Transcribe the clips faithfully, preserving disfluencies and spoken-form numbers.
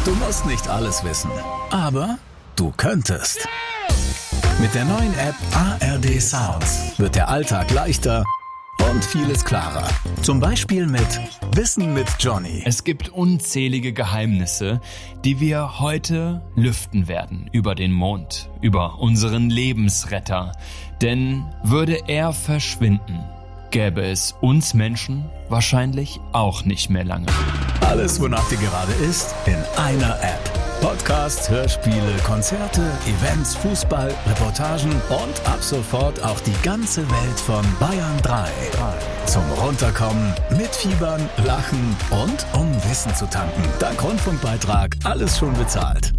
Du musst nicht alles wissen, aber du könntest. Mit der neuen App A R D Sounds wird der Alltag leichter und vieles klarer. Zum Beispiel mit Wissen mit Johnny. Es gibt unzählige Geheimnisse, die wir heute lüften werden über den Mond, über unseren Lebensretter. Denn würde er verschwinden, gäbe es uns Menschen wahrscheinlich auch nicht mehr lange. Alles, wonach dir gerade ist, in einer App. Podcasts, Hörspiele, Konzerte, Events, Fußball, Reportagen und ab sofort auch die ganze Welt von Bayern drei. Zum Runterkommen, mitfiebern, lachen und um Wissen zu tanken. Dank Rundfunkbeitrag alles schon bezahlt.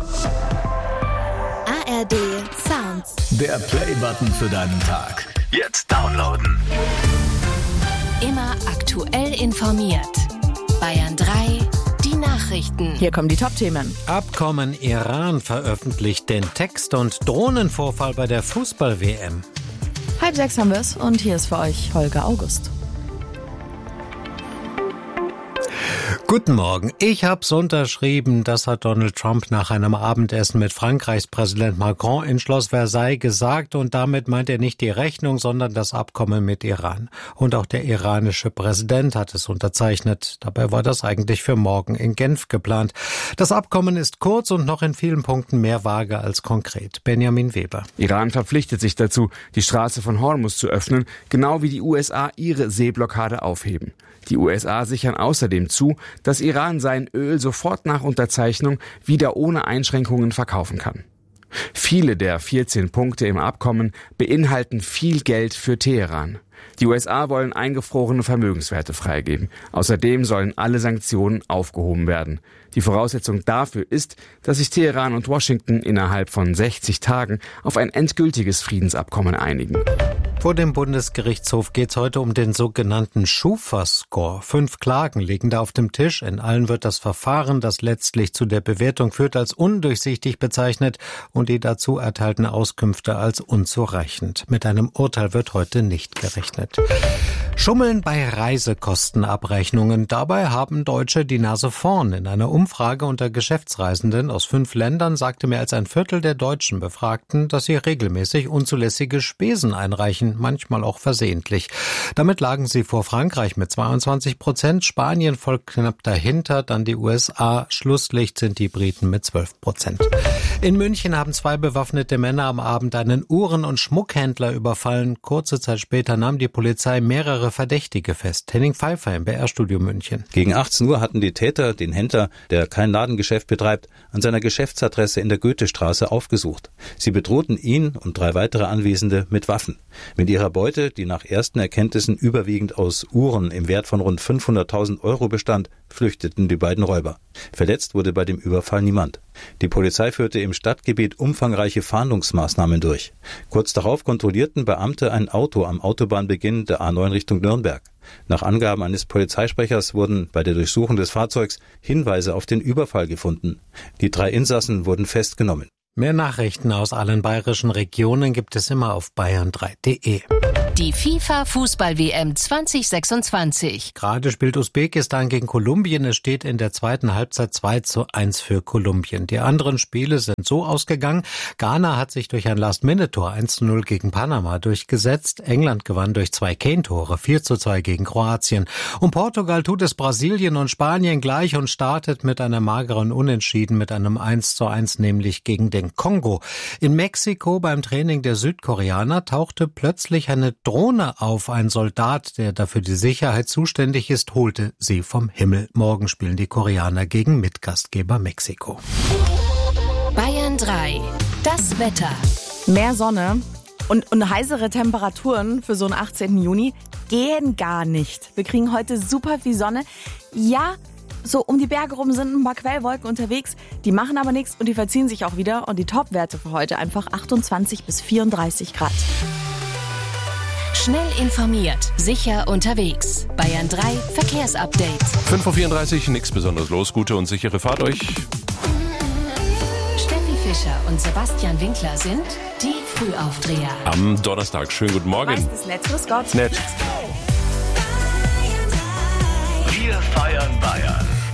A R D Sounds. Der Play-Button für deinen Tag. Jetzt downloaden. Immer aktuell informiert. Bayern drei, die Nachrichten. Hier kommen die Top-Themen. Abkommen Iran veröffentlicht den Text und Drohnenvorfall bei der Fußball-W M. Halb sechs haben wir es und hier ist für euch Holger August. Guten Morgen. Ich hab's unterschrieben, das hat Donald Trump nach einem Abendessen mit Frankreichs Präsident Macron in Schloss Versailles gesagt, und damit meint er nicht die Rechnung, sondern das Abkommen mit Iran. Und auch der iranische Präsident hat es unterzeichnet. Dabei war das eigentlich für morgen in Genf geplant. Das Abkommen ist kurz und noch in vielen Punkten mehr vage als konkret. Benjamin Weber. Iran verpflichtet sich dazu, die Straße von Hormuz zu öffnen, genau wie die U S A ihre Seeblockade aufheben. Die U S A sichern außerdem zu, dass Iran sein Öl sofort nach Unterzeichnung wieder ohne Einschränkungen verkaufen kann. Viele der vierzehn Punkte im Abkommen beinhalten viel Geld für Teheran. Die U S A wollen eingefrorene Vermögenswerte freigeben. Außerdem sollen alle Sanktionen aufgehoben werden. Die Voraussetzung dafür ist, dass sich Teheran und Washington innerhalb von sechzig Tagen auf ein endgültiges Friedensabkommen einigen. Vor dem Bundesgerichtshof geht es heute um den sogenannten Schufa-Score. Fünf Klagen liegen da auf dem Tisch. In allen wird das Verfahren, das letztlich zu der Bewertung führt, als undurchsichtig bezeichnet und die dazu erteilten Auskünfte als unzureichend. Mit einem Urteil wird heute nicht gerechnet. Schummeln bei Reisekostenabrechnungen. Dabei haben Deutsche die Nase vorn. In einer Umfrage unter Geschäftsreisenden aus fünf Ländern sagte mehr als ein Viertel der deutschen Befragten, dass sie regelmäßig unzulässige Spesen einreichen, manchmal auch versehentlich. Damit lagen sie vor Frankreich mit zweiundzwanzig Prozent, Spanien folgt knapp dahinter, dann die U S A, Schlusslicht sind die Briten mit zwölf Prozent. In München haben zwei bewaffnete Männer am Abend einen Uhren- und Schmuckhändler überfallen. Kurze Zeit später nahm die Polizei mehrere Verdächtige fest. Henning Pfeiffer im B R-Studio München. Gegen achtzehn Uhr hatten die Täter den Händler, der kein Ladengeschäft betreibt, an seiner Geschäftsadresse in der Goethestraße aufgesucht. Sie bedrohten ihn und drei weitere Anwesende mit Waffen. Mit ihrer Beute, die nach ersten Erkenntnissen überwiegend aus Uhren im Wert von rund fünfhunderttausend Euro bestand, flüchteten die beiden Räuber. Verletzt wurde bei dem Überfall niemand. Die Polizei führte im Stadtgebiet umfangreiche Fahndungsmaßnahmen durch. Kurz darauf kontrollierten Beamte ein Auto am Autobahnbeginn der A neun Richtung Nürnberg. Nach Angaben eines Polizeisprechers wurden bei der Durchsuchung des Fahrzeugs Hinweise auf den Überfall gefunden. Die drei Insassen wurden festgenommen. Mehr Nachrichten aus allen bayerischen Regionen gibt es immer auf bayern drei punkt de. Die FIFA-Fußball-W M zwanzig sechsundzwanzig. Gerade spielt Usbekistan gegen Kolumbien. Es steht in der zweiten Halbzeit zwei zu eins für Kolumbien. Die anderen Spiele sind so ausgegangen. Ghana hat sich durch ein Last-Minute-Tor eins zu null gegen Panama durchgesetzt. England gewann durch zwei Kane-Tore vier zu zwei gegen Kroatien. Und Portugal tut es Brasilien und Spanien gleich und startet mit einer mageren Unentschieden mit einem eins zu eins, nämlich gegen den Kongo. In Mexiko beim Training der Südkoreaner tauchte plötzlich eine Drohne auf. Ein Soldat, der dafür die Sicherheit zuständig ist, holte sie vom Himmel. Morgen spielen die Koreaner gegen Mitgastgeber Mexiko. Bayern drei, das Wetter. Mehr Sonne und, und heißere Temperaturen für so einen achtzehnten Juni gehen gar nicht. Wir kriegen heute super viel Sonne. Ja, so um die Berge rum sind ein paar Quellwolken unterwegs, die machen aber nichts und die verziehen sich auch wieder. Und die Topwerte für heute einfach achtundzwanzig bis vierunddreißig Grad. Schnell informiert, sicher unterwegs. Bayern drei Verkehrsupdate. fünf Uhr vierunddreißig, nichts Besonderes los. Gute und sichere Fahrt euch. Steffi Fischer und Sebastian Winkler sind die Frühaufdreher. Am Donnerstag. Schönen guten Morgen. Meistens nett, grüß Gott. Nett. Wir feiern Bayern.